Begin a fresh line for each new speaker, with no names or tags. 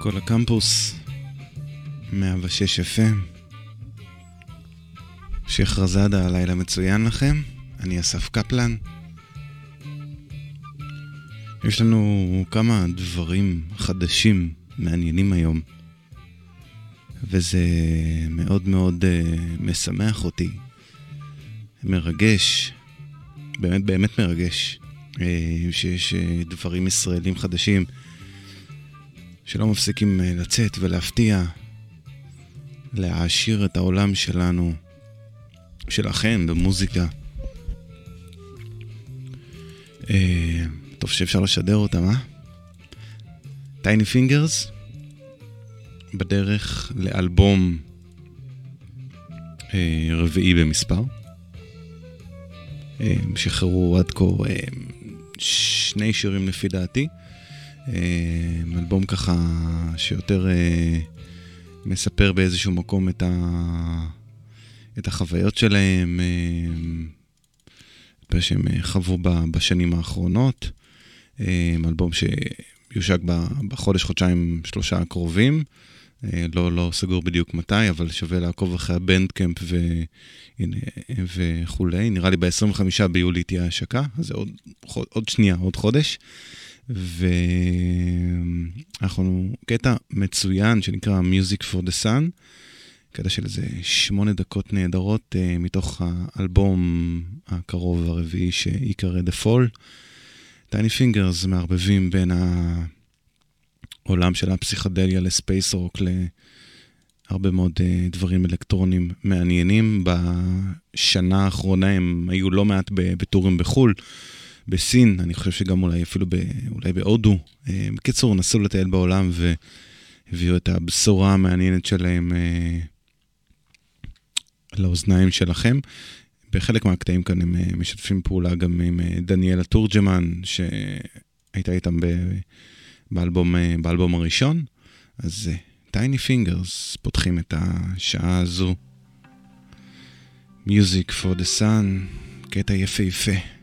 כל הקמפוס 106 FM. שייח רזאדה, הלילה מצוין לכם. אני אסף קפלן. יש לנו כמה דברים חדשים מעניינים היום, וזה מאוד מאוד משמח אותי, מרגש, באמת מרגש, שיש דברים ישראלים חדשים שלא מפסיקים לצאת ולהפתיע, להעשיר את העולם שלנו, שלכם במוזיקה. טוב שאפשר לשדר אותם, טייני פינגרס בדרך לאלבום רביעי במספר. שחררו עד כה 2 שירים לפי דעתי. אלבום ככה שיותר מספר באיזשהו מקום את החוויות שלהם, שהם חוו בשנים האחרונות. אלבום שיושק בחודש-חודשיים 3 הקרובים. לא סגור בדיוק מתי, אבל שווה לעקוב אחרי הבנדקמפ וכולי. נראה לי ב-25 ביולי תהיה השקה, אז זה עוד שנייה, עוד חודש. ואנחנו קטע מצוין שנקרא Music for the Sun, קטע של איזה 8 דקות נהדרות מתוך האלבום הקרוב הרביעי שיקרא The Fall. טייני פינגרס מערבבים בין העולם של הפסיכדליה לספייס רוק להרבה מאוד דברים אלקטרונים מעניינים. בשנה האחרונה הם היו לא מעט בטורים בחול, בסין, אני חושב שגם אולי אפילו אולי בהודו. בקיצור, נסו לטייל בעולם והביאו את הבשורה המעניינת שלהם לאוזניים שלכם. בחלק מהקטעים כאן הם משתפים פעולה גם עם דניאלה תורג'מן, שהייתה איתם באלבום הראשון. אז טייני פינגרס פותחים את השעה הזו. Music for the Sun, קטע יפה יפה.